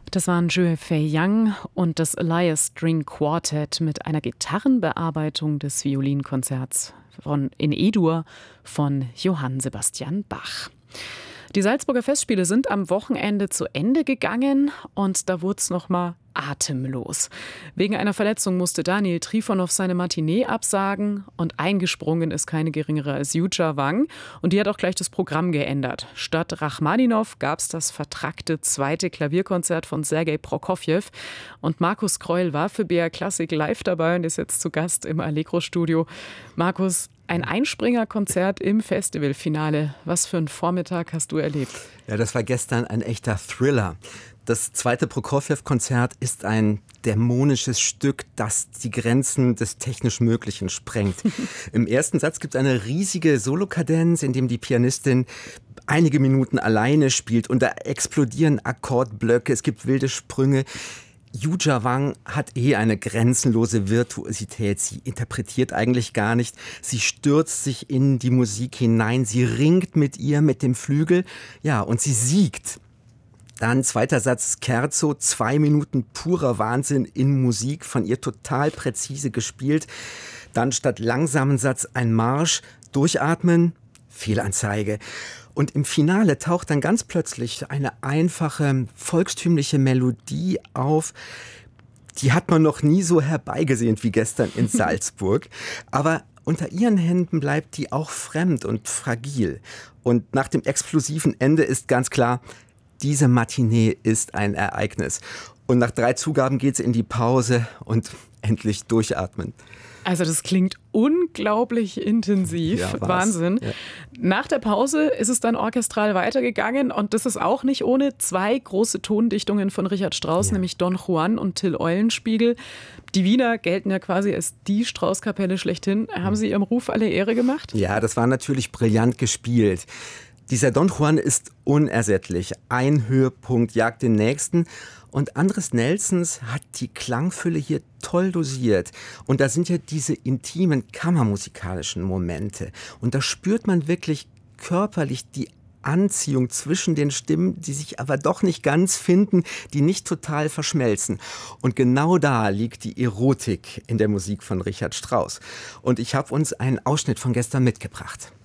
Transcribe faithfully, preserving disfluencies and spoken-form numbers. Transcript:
Das waren Zhou Fei-yang und das Elias String Quartet mit einer Gitarrenbearbeitung des Violinkonzerts von in E-Dur von Johann Sebastian Bach. Die Salzburger Festspiele sind am Wochenende zu Ende gegangen und da wurde es noch mal atemlos. Wegen einer Verletzung musste Daniel Trifonov seine Matinee absagen und eingesprungen ist keine geringere als Yuja Wang und die hat auch gleich das Programm geändert. Statt Rachmaninow gab es das vertrackte zweite Klavierkonzert von Sergei Prokofjew und Markus Kreul war für B R Klassik live dabei und ist jetzt zu Gast im Allegro-Studio. Markus, ein Einspringerkonzert im Festivalfinale. Was für einen Vormittag hast du erlebt? Ja, das war gestern ein echter Thriller. Das zweite Prokofjew-Konzert ist ein dämonisches Stück, das die Grenzen des technisch Möglichen sprengt. Im ersten Satz gibt es eine riesige Solokadenz, in dem die Pianistin einige Minuten alleine spielt und da explodieren Akkordblöcke, es gibt wilde Sprünge. Yuja Wang hat eh eine grenzenlose Virtuosität. Sie interpretiert eigentlich gar nicht. Sie stürzt sich in die Musik hinein. Sie ringt mit ihr, mit dem Flügel. Ja, und sie siegt. Dann zweiter Satz, Scherzo, zwei Minuten purer Wahnsinn in Musik, von ihr total präzise gespielt. Dann statt langsamen Satz ein Marsch, durchatmen, Fehlanzeige. Und im Finale taucht dann ganz plötzlich eine einfache, volkstümliche Melodie auf. Die hat man noch nie so herbeigesehnt wie gestern in Salzburg. Aber unter ihren Händen bleibt die auch fremd und fragil. Und nach dem explosiven Ende ist ganz klar, diese Matinee ist ein Ereignis. Und nach drei Zugaben geht es in die Pause und endlich durchatmen. Also das klingt unglaublich intensiv. Ja, Wahnsinn. Ja. Nach der Pause ist es dann orchestral weitergegangen und das ist auch nicht ohne zwei große Tondichtungen von Richard Strauss, ja. nämlich Don Juan und Till Eulenspiegel. Die Wiener gelten ja quasi als die Strauss-Kapelle schlechthin. Haben Sie Ihrem Ruf alle Ehre gemacht? Ja, das war natürlich brillant gespielt. Dieser Don Juan ist unersättlich. Ein Höhepunkt jagt den nächsten. Und Andres Nelsons hat die Klangfülle hier toll dosiert. Und da sind ja diese intimen kammermusikalischen Momente. Und da spürt man wirklich körperlich die Anziehung zwischen den Stimmen, die sich aber doch nicht ganz finden, die nicht total verschmelzen. Und genau da liegt die Erotik in der Musik von Richard Strauss. Und ich habe uns einen Ausschnitt von gestern mitgebracht.